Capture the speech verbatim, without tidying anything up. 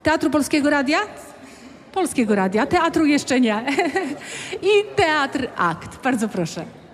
Teatru Polskiego Radia? Polskiego Radia. Teatru jeszcze nie. I Teatr Akt. Bardzo proszę.